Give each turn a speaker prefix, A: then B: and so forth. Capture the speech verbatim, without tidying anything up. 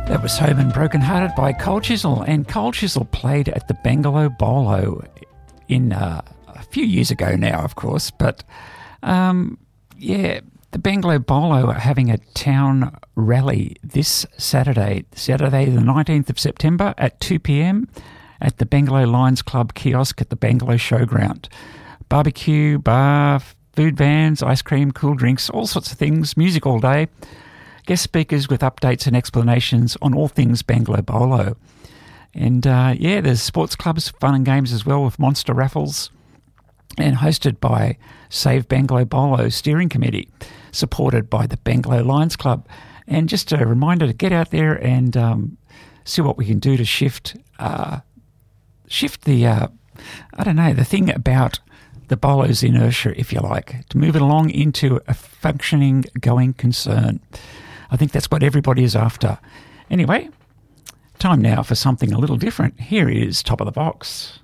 A: That was Home and Broken Hearted by Cold Chisel, and Cold Chisel played at the Bangalow Bolo in uh, a few years ago now, of course, but um, yeah, the Bangalow Bolo are having a town rally this Saturday, Saturday the nineteenth of September at two p.m. at the Bangalow Lions Club kiosk at the Bangalow Showground. Barbecue, bar, food vans, ice cream, cool drinks, all sorts of things, music all day. Guest speakers with updates and explanations on all things Bangalow Bolo. And uh, yeah, there's sports clubs, fun and games as well with monster raffles, and hosted by Save Bangalow Bolo Steering Committee, supported by the Bangalow Lions Club. And just a reminder to get out there and um, see what we can do to shift, uh, shift the, uh, I don't know, the thing about the Bolo's inertia, if you like, to move it along into a functioning, going concern. I think that's what everybody is after. Anyway, time now for something a little different. Here is Top of the Box.